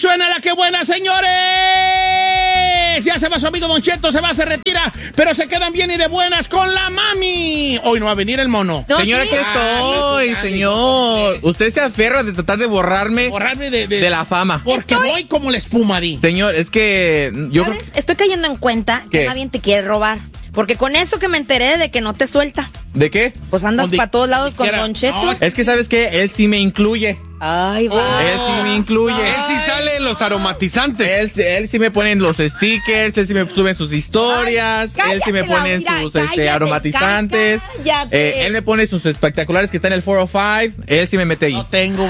suena la que buena, señores. Ya se va su amigo Don Cheto, se retira, pero se quedan bien y de buenas con la mami. Hoy no va a venir el mono. No, señora, aquí estoy, señor. Usted se aferra de tratar de borrarme de la fama. Porque voy como la espuma, di. Señor, es que yo creo que... Estoy cayendo en cuenta que más bien te quiere robar. Porque con eso que me enteré de que no te suelta. ¿De qué? Pues andas para todos lados con Don Cheto. No, es que, ¿sabes qué? Él sí me incluye. Ay, va. Él sí me incluye. Él sí sale en los aromatizantes. Él sí me pone en los stickers, él sí me sube en sus historias, él sí me pone en sus aromatizantes. Él me pone sus espectaculares que está en el 405. Él sí me mete ahí. No tengo.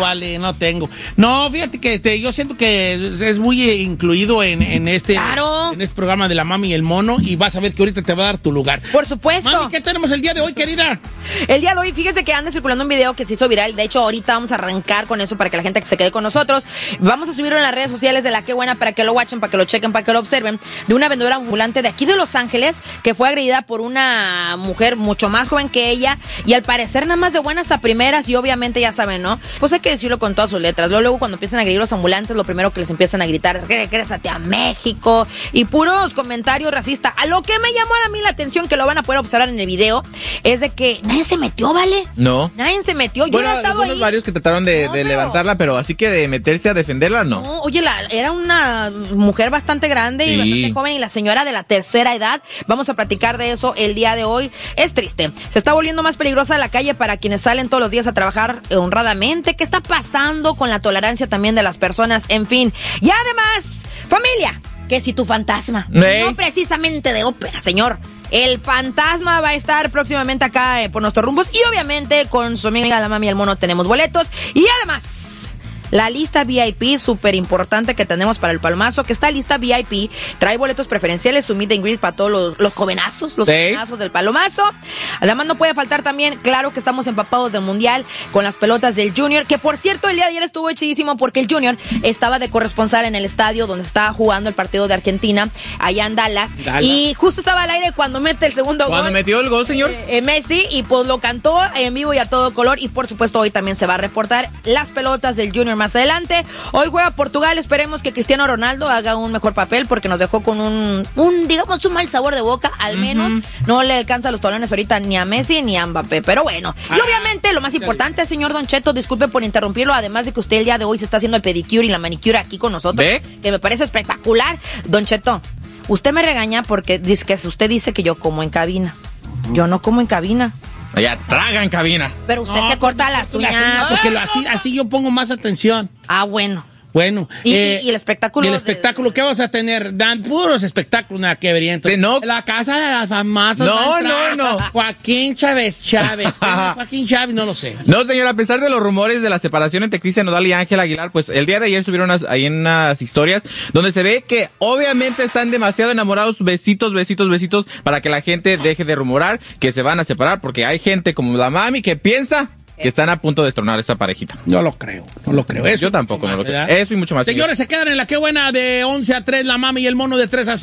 No, fíjate que yo siento que es muy incluido en este programa de la mami y el mono, y vas a ver que ahorita te va a dar tu lugar. Por supuesto. Mami, ¿qué tenemos el día de hoy, querida? El día de hoy, fíjese que anda circulando un video que se hizo viral. De hecho, ahorita vamos a arrancar con eso para que la gente se quede con nosotros. Vamos a subirlo en las redes sociales de La Qué Buena para que lo watchen, para que lo chequen, para que lo observen. De una vendedora ambulante de aquí de Los Ángeles que fue agredida por una mujer mucho más joven que ella, y al parecer nada más de buenas a primeras, y obviamente ya saben, ¿no? Pues hay que decirlo con todas sus letras. Luego cuando empiezan a agredir los ambulantes, lo primero que les empiezan a gritar: regrésate a México, y puros comentarios racistas. A lo que me llamó a mí la atención, que lo van a poder observar en el video, es de que nadie se metió, ¿vale? No. Nadie se metió. Yo bueno, no he estado ahí. Varios que trataron de levantarla, pero así que de meterse a defenderla, no. No, oye, era una mujer bastante grande y bastante joven, y la señora de la tercera edad. Vamos a platicar de eso el día de hoy. Es triste. Se está volviendo más peligrosa la calle para quienes salen todos los días a trabajar honradamente. ¿Qué está pasando con la tolerancia también de las personas? En fin. Y además, familia, que si tu fantasma, no precisamente de ópera, señor. El fantasma va a estar próximamente acá por nuestros rumbos, y obviamente con su amiga la mami y el mono tenemos boletos. Y además, la lista VIP súper importante que tenemos para el Palomazo, que esta lista VIP trae boletos preferenciales, su meet and greet para todos los jovenazos, jovenazos del Palomazo. Además no puede faltar también, claro que estamos empapados del Mundial con las pelotas del Junior, que por cierto el día de ayer estuvo chidísimo porque el Junior estaba de corresponsal en el estadio donde estaba jugando el partido de Argentina, allá en Dallas. Y justo estaba al aire cuando mete el segundo gol. ¿Cuándo metió el gol, señor? Messi, y pues lo cantó en vivo y a todo color, y por supuesto hoy también se va a reportar las pelotas del Junior más adelante. Hoy juega Portugal, esperemos que Cristiano Ronaldo haga un mejor papel porque nos dejó con un digamos un mal sabor de boca, al menos no le alcanza los talones ahorita ni a Messi ni a Mbappé, pero bueno. Y obviamente lo más importante, señor Don Cheto, disculpe por interrumpirlo, además de que usted el día de hoy se está haciendo el pedicure y la manicure aquí con nosotros, que me parece espectacular. Don Cheto, usted me regaña porque usted dice que yo como en cabina. Yo no como en cabina. Ella traga en cabina. Pero usted se corta las uñas. Porque así yo pongo más atención. Ah, bueno. Bueno. ¿Y el espectáculo? ¿Y el espectáculo qué vamos a tener? Dan puros espectáculos, nada que ver. Sí, no. La casa de las famosas. No. Joaquín Chávez. Joaquín Chávez, no lo sé. No, señor, a pesar de los rumores de la separación entre Cristian Nodal y Ángel Aguilar, pues el día de ayer subieron ahí en unas historias donde se ve que obviamente están demasiado enamorados, besitos, para que la gente deje de rumorar que se van a separar, porque hay gente como la mami que piensa que están a punto de destronar esta parejita. No lo creo. Eso yo tampoco no lo creo. Eso y mucho más. Señores, se quedan en La Qué Buena de 11 a 3, la mami y el mono de 3 a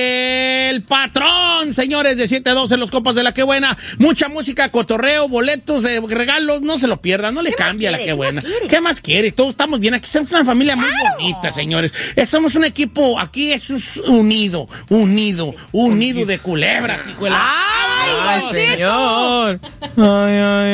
7, el patrón, señores, de 7 a 12, los compas de La Qué Buena. Mucha música, cotorreo, boletos, regalos, no se lo pierdan, no le cambia La Qué Buena. ¿Qué más quiere? Todos estamos bien, aquí somos una familia muy bonita, señores. Somos un equipo, aquí eso es unido de culebras. ¡Ay, señor! Ay.